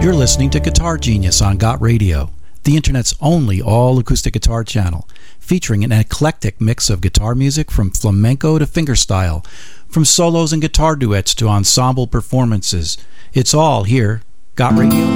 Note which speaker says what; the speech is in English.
Speaker 1: You're listening to Guitar Genius on Got Radio, the internet's only all-acoustic guitar channel, featuring an eclectic mix of guitar music from flamenco to fingerstyle, from solos and guitar duets to ensemble performances. It's all here. Got Radio?